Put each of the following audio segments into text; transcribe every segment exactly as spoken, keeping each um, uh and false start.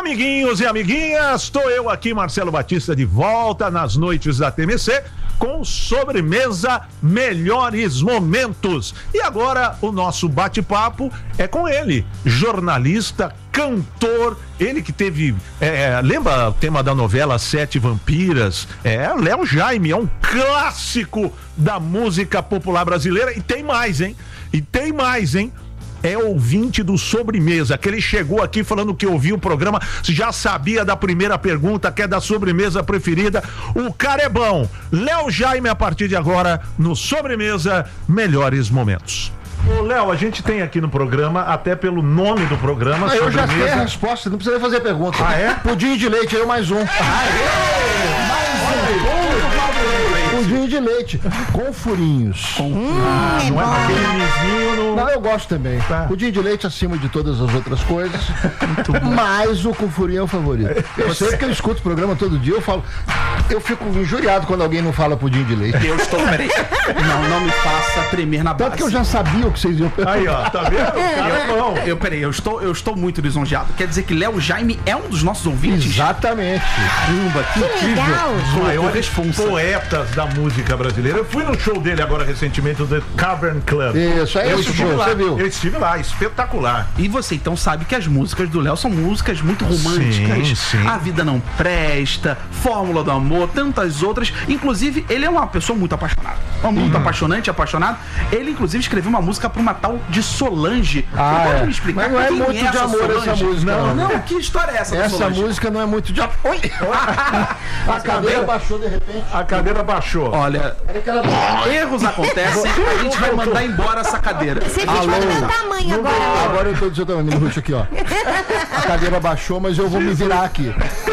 Amiguinhos e amiguinhas, estou eu aqui, Marcelo Batista, de volta nas noites da T M C com sobremesa Melhores Momentos. E agora o nosso bate-papo é com ele, jornalista, cantor, ele que teve, é, lembra o tema da novela Sete Vampiras? É, Léo Jaime, é um clássico da música popular brasileira. E tem mais, hein? E tem mais, hein? É ouvinte do Sobremesa, que ele chegou aqui falando que ouviu o programa, já sabia da primeira pergunta, que é da sobremesa preferida. O cara é bom. Léo Jaime, a partir de agora, no Sobremesa Melhores Momentos. Ô, Léo, a gente tem aqui no programa, até pelo nome do programa, ah, eu já sei a sobremesa. resposta, não precisa fazer pergunta. Ah, é? Pudim de leite, eu mais um. Aê! Mais um! Pudim de leite, com furinhos. Com... Hum, ah, não é aquele lisinho no... Não, eu gosto também. Tá. Pudim de leite acima de todas as outras coisas. Mas o com furinho é o favorito. Eu sei que eu escuto o programa todo dia, eu falo... Eu fico injuriado quando alguém não fala pudim de leite. Eu estou... Peraí. Não, não me faça tremer na base. Tanto que eu já sabia o que vocês iam perguntar. Aí, ó, tá vendo? O cara é bom. Eu, peraí, eu estou, eu estou muito lisonjeado. Quer dizer que Léo Jaime é um dos nossos ouvintes? Exatamente. Caramba, que incrível. Os maiores poetas da música brasileira. Eu fui no show dele agora recentemente, do The Cavern Club. Isso, é eu esse estive show, lá, você viu? Eu estive lá, espetacular. E você então sabe que as músicas do Léo são músicas muito românticas. Sim, sim. A Vida Não Presta, Fórmula do Amor, tantas outras. Inclusive, ele é uma pessoa muito apaixonada. Muito hum. apaixonante, apaixonado. Ele, inclusive, escreveu uma música para uma tal de Solange. Ah, pode é. me explicar? Mas não é muito é de amor Solange? essa música. Não, não, não. Que história é essa da Essa Solange? música não é muito de amor. Oi! A cadeira baixou de repente. A cadeira baixou. Olha, erros acontecem, a gente vai mandar embora essa cadeira. Você fica do meu tamanho agora. Agora eu tô dizendo também, me aqui, ó. A cadeira baixou, mas eu vou me virar aqui.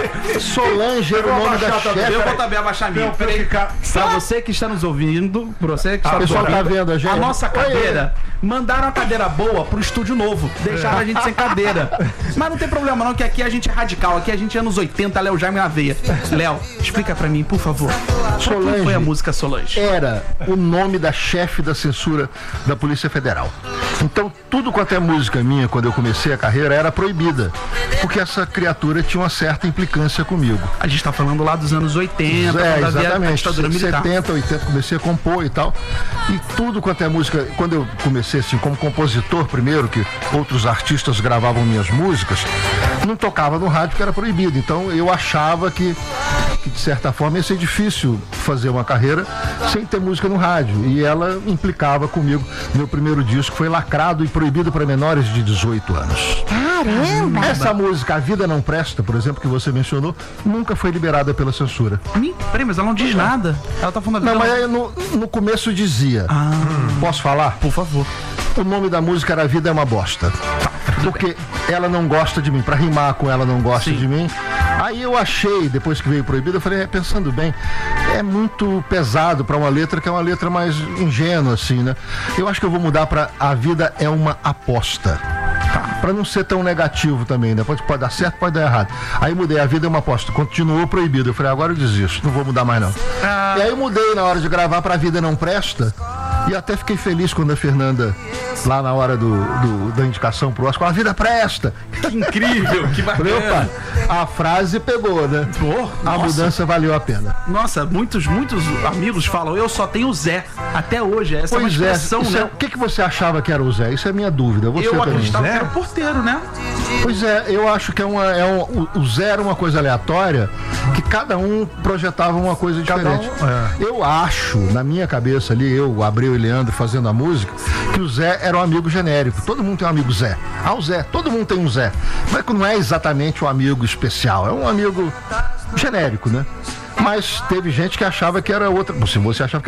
Solange era o nome da chefe. Eu vou também abaixar a minha. Peraí, pra você que está nos ouvindo, pra você que está o nos pessoal ouvindo, tá vendo a gente? a nossa cadeira, mandaram a cadeira boa pro estúdio novo, deixaram a gente sem cadeira. Mas não tem problema não, que aqui a gente é radical, aqui a gente é anos oitenta, Léo Jaime na veia. Léo, explica pra mim, por favor. Solange Qual foi a música Solange? Era o nome da chefe da censura da Polícia Federal. Então, tudo quanto é música minha, quando eu comecei a carreira, era proibida. Porque essa criatura tinha uma certa implicância comigo. A gente tá falando lá dos anos oitenta, é, quando havia exatamente. a ditadura militar. setenta, oitenta, comecei a compor e tal. E tudo quanto é música, quando eu comecei assim, como compositor primeiro, que outros artistas gravavam minhas músicas, não tocava no rádio porque era proibido. Então, eu achava que, que de certa forma, ia ser difícil fazer uma carreira sem ter música no rádio. E ela implicava comigo. Meu primeiro disco foi lacrado e proibido para menores de dezoito anos. Caramba! Essa música, A Vida Não Presta, por exemplo, que você mencionou, nunca foi liberada pela censura. Hum, peraí, mas ela não diz nada. Ela tá falando... Não, mas aí no, no começo dizia. Ah, posso falar? por favor. O nome da música era A Vida é uma Bosta. Porque ela não gosta de mim. Pra rimar com ela não gosta Sim. de mim. Aí eu achei, depois que veio proibido, eu falei, é, pensando bem, é muito pesado pra uma letra que é uma letra mais ingênua, assim, né? Eu acho que eu vou mudar pra A Vida é uma Aposta. Pra não ser tão negativo também, né? Pode, pode dar certo, pode dar errado. Aí mudei, A Vida é uma Aposta. Continuou proibido. Eu falei, agora eu desisto, não vou mudar mais não. Ah. E aí eu mudei na hora de gravar pra A Vida Não Presta. E até fiquei feliz quando a Fernanda, lá na hora do, do, da indicação pro Oscar, A Vida Presta! Que incrível, que bacana. Opa, a frase pegou, né? Pô, a nossa. mudança valeu a pena. Nossa, muitos, muitos amigos falam, eu só tenho Zé. Até hoje, essa Pois é uma é, expressão, isso né? é, o que, que você achava que era o Zé? Isso é minha dúvida. Você Eu também. acreditava Zé? que era porteiro, né? Pois é, eu acho que é uma, é um, o, o Zé era uma coisa aleatória, que cada um projetava uma coisa diferente. um, é. Eu acho, na minha cabeça ali, eu, Abreu e Leandro fazendo a música, que o Zé era um amigo genérico. Todo mundo tem um amigo Zé. Ah, o Zé, todo mundo tem um Zé. Mas que não é exatamente um amigo especial, é um amigo genérico, né? Mas teve gente que achava que era outra. Se você achava que